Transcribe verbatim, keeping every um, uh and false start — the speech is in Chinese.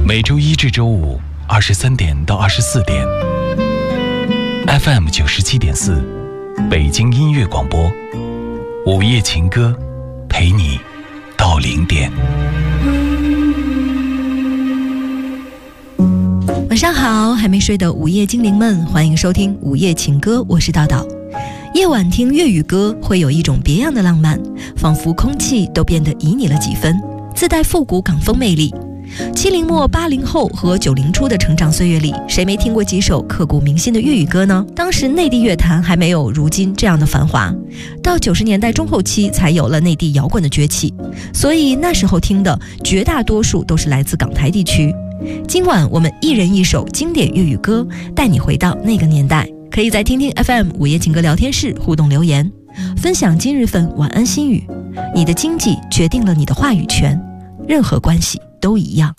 每周一至周五二十三点到二十四点 ，F M 九十七点四，北京音乐广播，午夜情歌，陪你到零点。 晚上好，还没睡的午夜精灵们，欢迎收听午夜情歌，我是道道。夜晚听粤语歌会有一种别样的浪漫，仿佛空气都变得旖旎了几分，自带复古港风魅力。七零末八零后和九零初的成长岁月里，谁没听过几首刻骨铭心的粤语歌呢？当时内地乐坛还没有如今这样的繁华，到九十年代中后期才有了内地摇滚的崛起，所以那时候听的绝大多数都是来自港台地区。今晚我们一人一首经典粤语歌，带你回到那个年代。可以在听听 F M 午夜情歌聊天室互动留言，分享今日份晚安心语。你的经济决定了你的话语权，任何关系都一样。